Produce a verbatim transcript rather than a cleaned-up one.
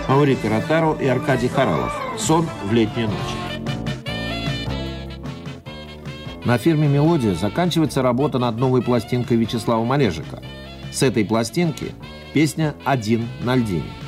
Маурика Ротару и Аркадий Хоралов. «Сон в летнюю ночь». На фирме «Мелодия» заканчивается работа над новой пластинкой Вячеслава Малежика. С этой пластинки песня «Один на льдине».